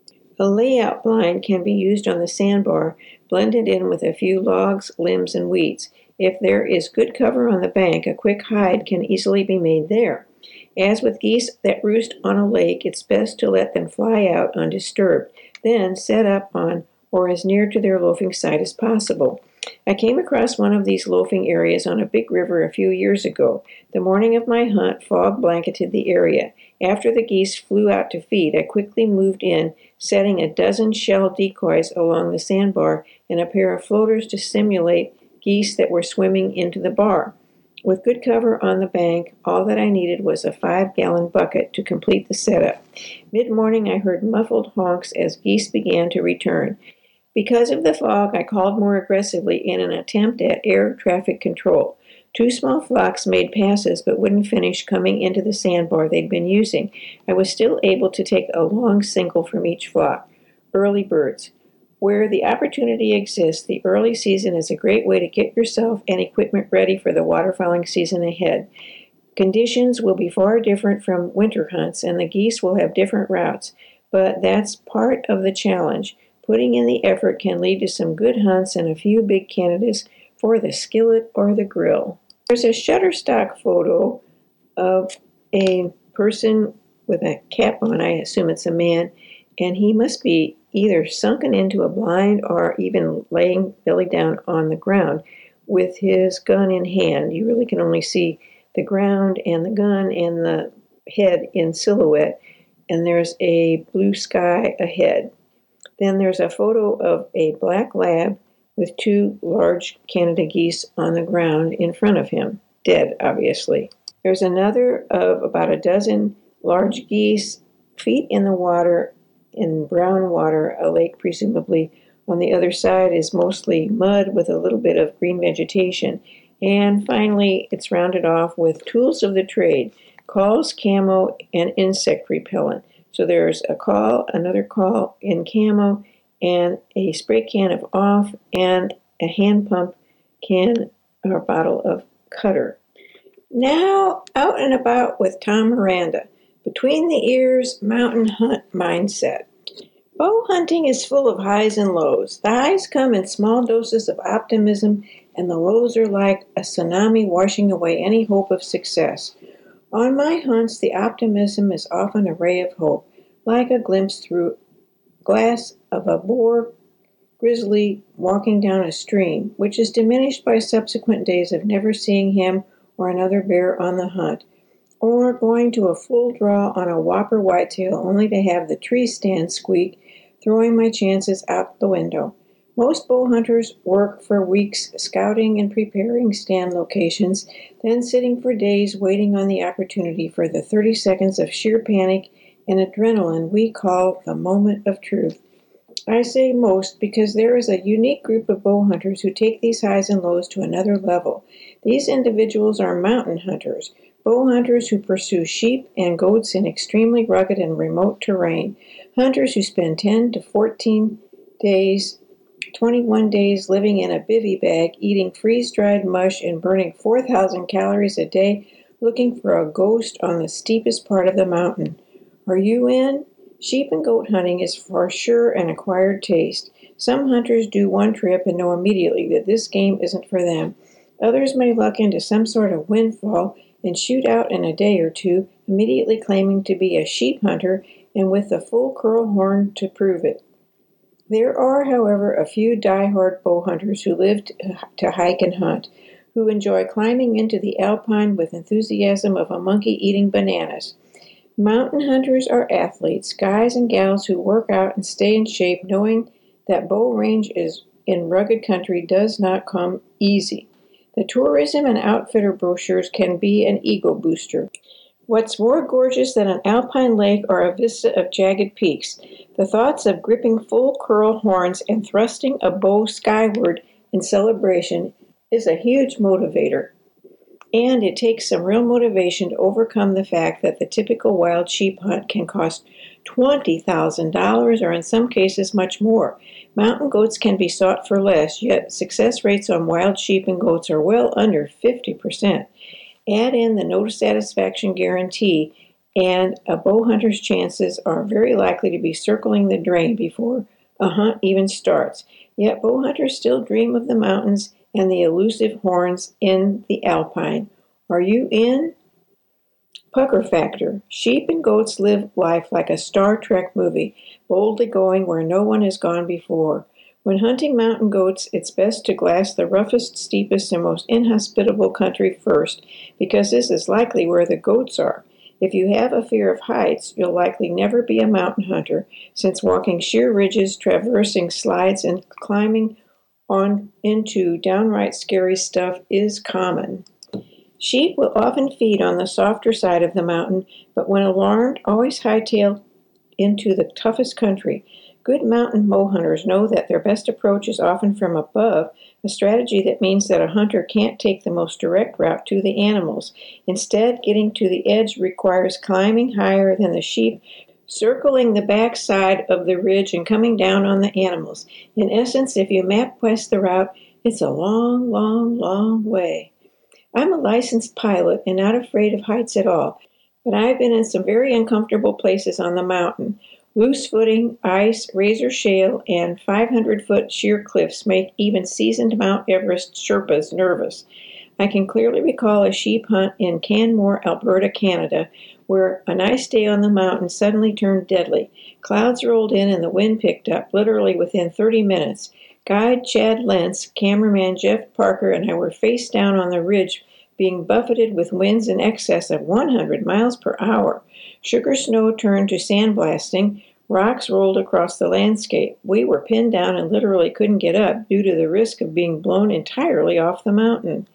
A layout blind can be used on the sandbar, blended in with a few logs, limbs, and weeds. If there is good cover on the bank, a quick hide can easily be made there. As with geese that roost on a lake, it's best to let them fly out undisturbed, then set up on or as near to their loafing site as possible. I came across one of these loafing areas on a big river a few years ago. The morning of my hunt, fog blanketed the area. After the geese flew out to feed, I quickly moved in, setting a dozen shell decoys along the sandbar and a pair of floaters to simulate geese that were swimming into the bar. With good cover on the bank, all that I needed was a 5-gallon bucket to complete the setup. Mid-morning, I heard muffled honks as geese began to return. Because of the fog, I called more aggressively in an attempt at air traffic control. 2 small flocks made passes but wouldn't finish coming into the sandbar they'd been using. I was still able to take a long single from each flock. Early birds. Where the opportunity exists, the early season is a great way to get yourself and equipment ready for the waterfowling season ahead. Conditions will be far different from winter hunts, and the geese will have different routes, but that's part of the challenge. Putting in the effort can lead to some good hunts and a few big candidates for the skillet or the grill. There's a Shutterstock photo of a person with a cap on. I assume it's a man, and he must be either sunken into a blind or even laying belly down on the ground with his gun in hand. You really can only see the ground and the gun and the head in silhouette, and there's a blue sky ahead. Then there's a photo of a black lab with 2 large Canada geese on the ground in front of him, dead, obviously. There's another of about a dozen large geese, feet in the water, in brown water, a lake presumably. On the other side is mostly mud with a little bit of green vegetation. And finally, it's rounded off with tools of the trade, calls, camo, and insect repellent. So there's a call, another call in camo, and a spray can of off, and a hand pump can or bottle of Cutter. Now, out and about with Tom Miranda. Between the ears, mountain hunt mindset. Bow hunting is full of highs and lows. The highs come in small doses of optimism, and the lows are like a tsunami washing away any hope of success. On my hunts, the optimism is often a ray of hope, like a glimpse through glass of a boar grizzly walking down a stream, which is diminished by subsequent days of never seeing him or another bear on the hunt, or going to a full draw on a whopper whitetail only to have the tree stand squeak, throwing my chances out the window. Most bow hunters work for weeks scouting and preparing stand locations, then sitting for days waiting on the opportunity for the 30 seconds of sheer panic and adrenaline we call the moment of truth. I say most because there is a unique group of bow hunters who take these highs and lows to another level. These individuals are mountain hunters, bow hunters who pursue sheep and goats in extremely rugged and remote terrain, hunters who spend 10 to 14 days, 21 days living in a bivy bag, eating freeze-dried mush and burning 4,000 calories a day looking for a ghost on the steepest part of the mountain. Are you in? Sheep and goat hunting is for sure an acquired taste. Some hunters do one trip and know immediately that this game isn't for them. Others may luck into some sort of windfall and shoot out in a day or two, immediately claiming to be a sheep hunter and with the full curl horn to prove it. There are, however, a few die-hard bow hunters who live to hike and hunt, who enjoy climbing into the alpine with enthusiasm of a monkey eating bananas. Mountain hunters are athletes, guys and gals who work out and stay in shape, knowing that bow range is in rugged country does not come easy. The tourism and outfitter brochures can be an ego booster. What's more gorgeous than an alpine lake or a vista of jagged peaks? The thoughts of gripping full curl horns and thrusting a bow skyward in celebration is a huge motivator. And it takes some real motivation to overcome the fact that the typical wild sheep hunt can cost $20,000 or in some cases much more. Mountain goats can be sought for less, yet success rates on wild sheep and goats are well under 50%. Add in the no satisfaction guarantee, and a bow hunter's chances are very likely to be circling the drain before a hunt even starts. Yet bow hunters still dream of the mountains and the elusive horns in the alpine. Are you in? Pucker factor. Sheep and goats live life like a Star Trek movie, boldly going where no one has gone before. When hunting mountain goats, it's best to glass the roughest, steepest, and most inhospitable country first, because this is likely where the goats are. If you have a fear of heights, you'll likely never be a mountain hunter, since walking sheer ridges, traversing slides, and climbing on into downright scary stuff is common. Sheep will often feed on the softer side of the mountain, but when alarmed, always hightail into the toughest country. Good mountain bow hunters know that their best approach is often from above, a strategy that means that a hunter can't take the most direct route to the animals. Instead, getting to the edge requires climbing higher than the sheep, circling the back side of the ridge and coming down on the animals. In essence, if you map quest the route, it's a long, long, long way. I'm a licensed pilot and not afraid of heights at all, but I've been in some very uncomfortable places on the mountain. Loose footing, ice, razor shale, and 500-foot sheer cliffs make even seasoned Mount Everest Sherpas nervous. I can clearly recall a sheep hunt in Canmore, Alberta, Canada, where a nice day on the mountain suddenly turned deadly. Clouds rolled in and the wind picked up, literally within 30 minutes. Guide Chad Lentz, cameraman Jeff Parker, and I were face down on the ridge, being buffeted with winds in excess of 100 miles per hour. Sugar snow turned to sandblasting. Rocks rolled across the landscape. We were pinned down and literally couldn't get up due to the risk of being blown entirely off the mountain.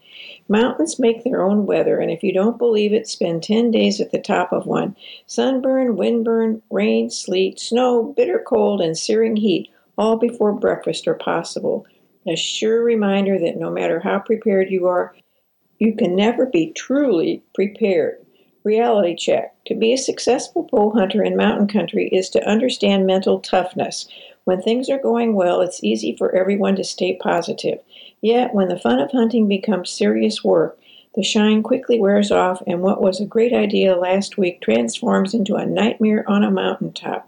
Mountains make their own weather, and if you don't believe it, spend 10 days at the top of one. Sunburn, windburn, rain, sleet, snow, bitter cold, and searing heat, all before breakfast are possible. A sure reminder that no matter how prepared you are, you can never be truly prepared. Reality check. To be a successful bow hunter in mountain country is to understand mental toughness. When things are going well, it's easy for everyone to stay positive. Yet, when the fun of hunting becomes serious work, the shine quickly wears off, and what was a great idea last week transforms into a nightmare on a mountaintop.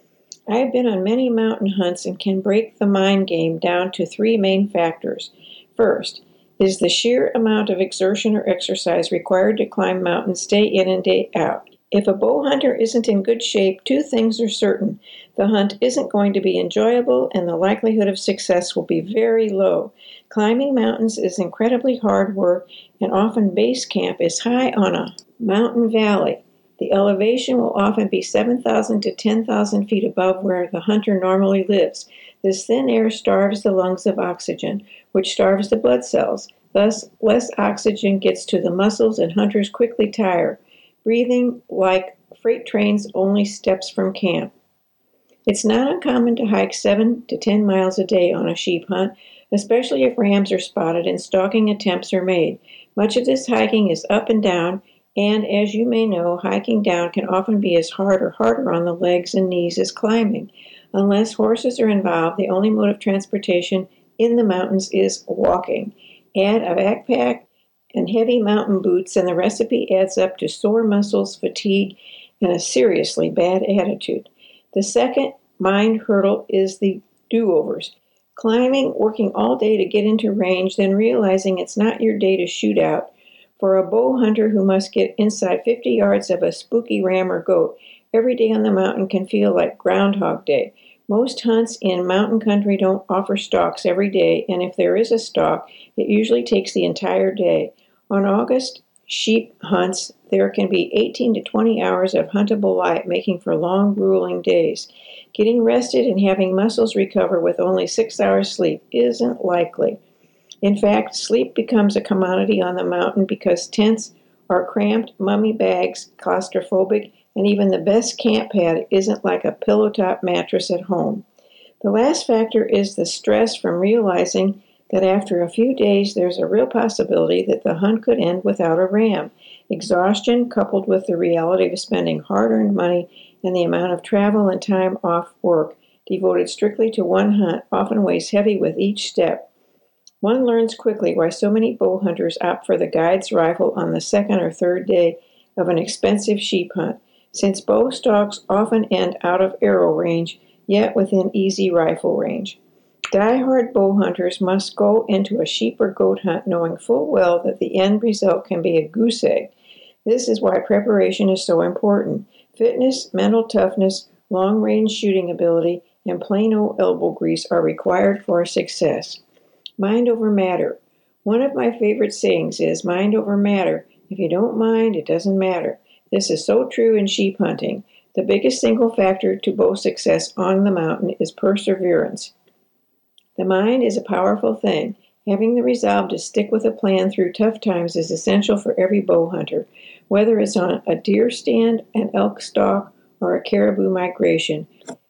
I have been on many mountain hunts and can break the mind game down to three main factors. First, is the sheer amount of exertion or exercise required to climb mountains day in and day out. If a bow hunter isn't in good shape, two things are certain. The hunt isn't going to be enjoyable, and the likelihood of success will be very low. Climbing mountains is incredibly hard work, and often base camp is high on a mountain valley. The elevation will often be 7,000 to 10,000 feet above where the hunter normally lives. This thin air starves the lungs of oxygen, which starves the blood cells. Thus, less oxygen gets to the muscles, and hunters quickly tire, breathing like freight trains only steps from camp. It's not uncommon to hike 7 to 10 miles a day on a sheep hunt, especially if rams are spotted and stalking attempts are made. Much of this hiking is up and down, and as you may know, hiking down can often be as hard or harder on the legs and knees as climbing. Unless horses are involved, the only mode of transportation in the mountains is walking. Add a backpack and heavy mountain boots, and the recipe adds up to sore muscles, fatigue, and a seriously bad attitude. The second mind hurdle is the do-overs. Climbing, working all day to get into range, then realizing it's not your day to shoot out. For a bow hunter who must get inside 50 yards of a spooky ram or goat, every day on the mountain can feel like Groundhog Day. Most hunts in mountain country don't offer stalks every day, and if there is a stalk, it usually takes the entire day. On August sheep hunts, there can be 18 to 20 hours of huntable light, making for long, grueling days. Getting rested and having muscles recover with only 6 hours sleep isn't likely. In fact, sleep becomes a commodity on the mountain because tents are cramped, mummy bags, claustrophobic, and even the best camp pad isn't like a pillow-top mattress at home. The last factor is the stress from realizing that after a few days there's a real possibility that the hunt could end without a ram. Exhaustion, coupled with the reality of spending hard-earned money and the amount of travel and time off work devoted strictly to one hunt, often weighs heavy with each step. One learns quickly why so many bow hunters opt for the guide's rifle on the second or third day of an expensive sheep hunt, since bow stalks often end out of arrow range, yet within easy rifle range. Die-hard bow hunters must go into a sheep or goat hunt knowing full well that the end result can be a goose egg. This is why preparation is so important. Fitness, mental toughness, long-range shooting ability, and plain old elbow grease are required for success. Mind over matter. One of my favorite sayings is, mind over matter. If you don't mind, it doesn't matter. This is so true in sheep hunting. The biggest single factor to bow success on the mountain is perseverance. The mind is a powerful thing. Having the resolve to stick with a plan through tough times is essential for every bow hunter, whether it's on a deer stand, an elk stalk, or a caribou migration.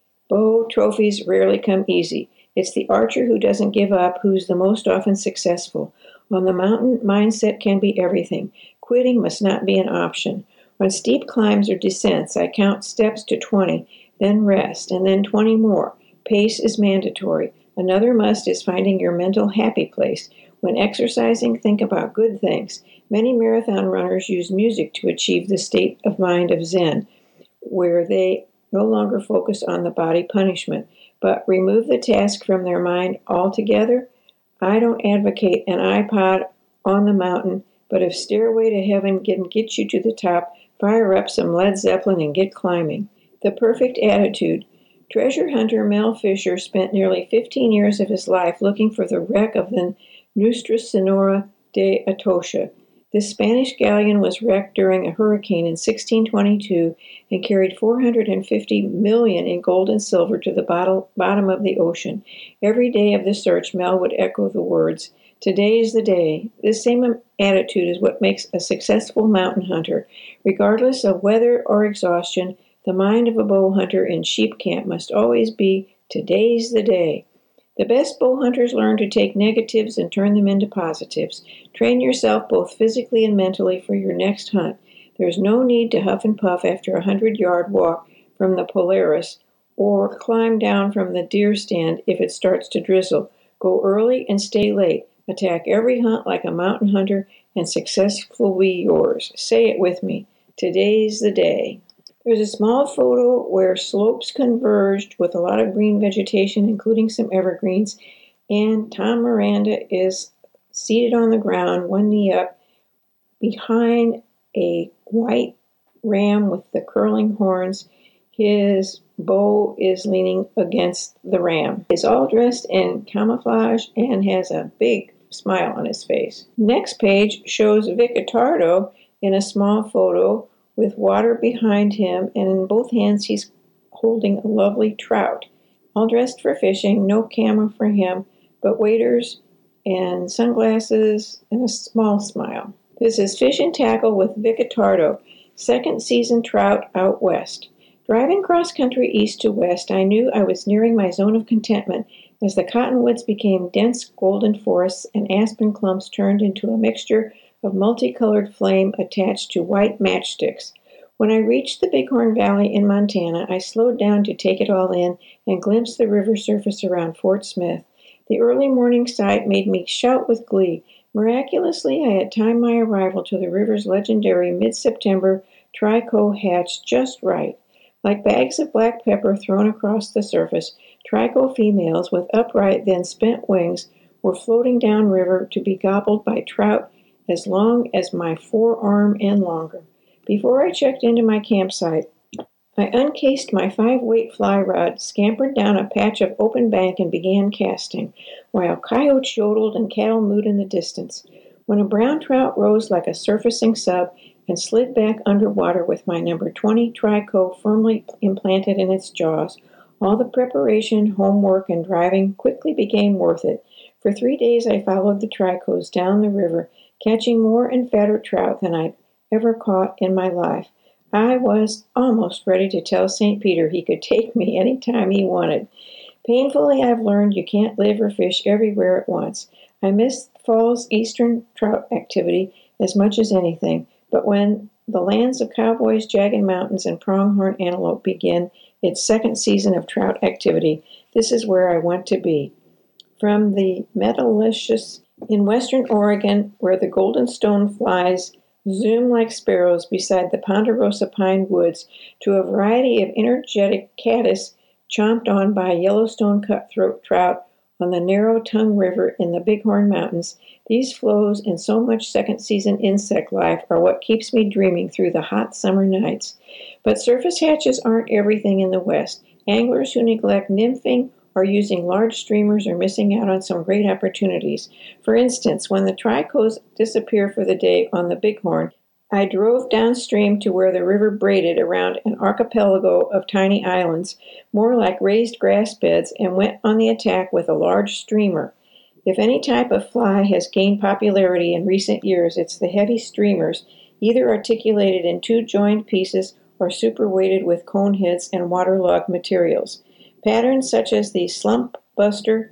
Bow trophies rarely come easy. It's the archer who doesn't give up who's the most often successful. On the mountain, mindset can be everything. Quitting must not be an option. On steep climbs or descents, I count steps to 20, then rest, and then 20 more. Pace is mandatory. Another must is finding your mental happy place. When exercising, think about good things. Many marathon runners use music to achieve the state of mind of Zen, where they no longer focus on the body punishment, but remove the task from their mind altogether. I don't advocate an iPod on the mountain, but if Stairway to Heaven can get you to the top, fire up some Led Zeppelin and get climbing. The perfect attitude. Treasure hunter Mel Fisher spent nearly 15 years of his life looking for the wreck of the Nuestra Senora de Atocha. This Spanish galleon was wrecked during a hurricane in 1622 and carried $450 million in gold and silver to the bottom of the ocean. Every day of the search, Mel would echo the words, Today's the day. This same attitude is what makes a successful mountain hunter. Regardless of weather or exhaustion, the mind of a bow hunter in sheep camp must always be, today's the day. The best bow hunters learn to take negatives and turn them into positives. Train yourself both physically and mentally for your next hunt. There's no need to huff and puff after a 100-yard walk from the Polaris or climb down from the deer stand if it starts to drizzle. Go early and stay late. Attack every hunt like a mountain hunter, and success will be yours. Say it with me. Today's the day. There's a small photo where slopes converged with a lot of green vegetation, including some evergreens, and Tom Miranda is seated on the ground, one knee up, behind a white ram with the curling horns. His bow is leaning against the ram. He's all dressed in camouflage and has a big smile on his face. Next page shows Vic Attardo in a small photo with water behind him, and in both hands he's holding a lovely trout. All dressed for fishing, no camera for him, but waders and sunglasses and a small smile. This is Fish and Tackle with Vic Attardo, second season trout out west. Driving cross-country east to west, I knew I was nearing my zone of contentment as the cottonwoods became dense golden forests and aspen clumps turned into a mixture of multicolored flame attached to white matchsticks. When I reached the Bighorn Valley in Montana, I slowed down to take it all in and glimpse the river surface around Fort Smith. The early morning sight made me shout with glee. Miraculously, I had timed my arrival to the river's legendary mid-September trico hatch just right. Like bags of black pepper thrown across the surface, trico females with upright then spent wings were floating downriver to be gobbled by trout as long as my forearm and longer. Before I checked into my campsite, I uncased my 5-weight fly rod, scampered down a patch of open bank, and began casting, while coyotes yodeled and cattle mooed in the distance. When a brown trout rose like a surfacing sub and slid back underwater with my number 20 trico firmly implanted in its jaws, all the preparation, homework, and driving quickly became worth it. For 3 days I followed the tricos down the river, catching more and fatter trout than I'd ever caught in my life. I was almost ready to tell St. Peter he could take me any time he wanted. Painfully, I've learned you can't live or fish everywhere at once. I miss fall's eastern trout activity as much as anything, but when the lands of cowboys, jagged mountains, and pronghorn antelope begin its second season of trout activity, this is where I want to be. From the Metalicious in western Oregon, where the golden stoneflies zoom like sparrows beside the Ponderosa pine woods, to a variety of energetic caddis chomped on by Yellowstone cutthroat trout on the Narrow Tongue River in the Bighorn Mountains, these flows and so much second-season insect life are what keeps me dreaming through the hot summer nights. But surface hatches aren't everything in the West. Anglers who neglect nymphing or using large streamers are missing out on some great opportunities. For instance, when the tricos disappear for the day on the Bighorn, I drove downstream to where the river braided around an archipelago of tiny islands, more like raised grass beds, and went on the attack with a large streamer. If any type of fly has gained popularity in recent years, it's the heavy streamers, either articulated in two joined pieces or superweighted with cone heads and waterlogged materials. Patterns such as the Slump Buster,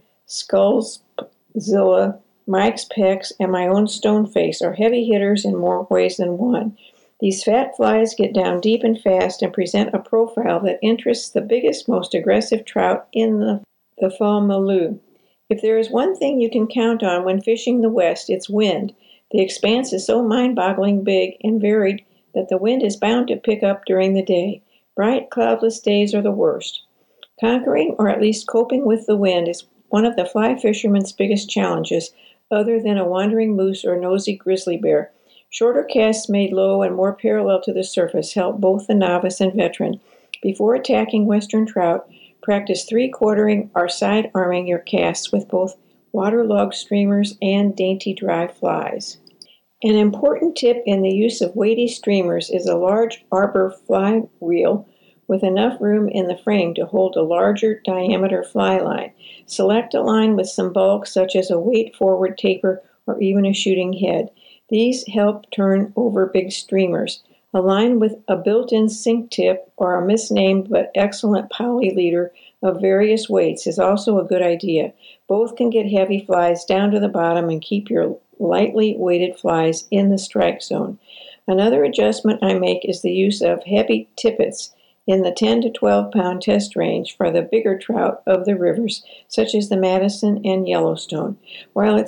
Skullzilla, Mike's Pecs, and my own Stoneface are heavy hitters in more ways than one. These fat flies get down deep and fast and present a profile that interests the biggest, most aggressive trout in the fall milieu. If there is one thing you can count on when fishing the West, it's wind. The expanse is so mind-boggling big and varied that the wind is bound to pick up during the day. Bright, cloudless days are the worst. Conquering, or at least coping with the wind, is one of the fly fisherman's biggest challenges, other than a wandering moose or nosy grizzly bear. Shorter casts made low and more parallel to the surface help both the novice and veteran. Before attacking western trout, practice three-quartering or side-arming your casts with both waterlogged streamers and dainty dry flies. An important tip in the use of weighty streamers is a large arbor fly reel with enough room in the frame to hold a larger diameter fly line. Select a line with some bulk, such as a weight-forward taper or even a shooting head. These help turn over big streamers. A line with a built-in sink tip or a misnamed but excellent poly leader of various weights is also a good idea. Both can get heavy flies down to the bottom and keep your lightly weighted flies in the strike zone. Another adjustment I make is the use of heavy tippets in the 10 to 12 pound test range for the bigger trout of the rivers, such as the Madison and Yellowstone. While it's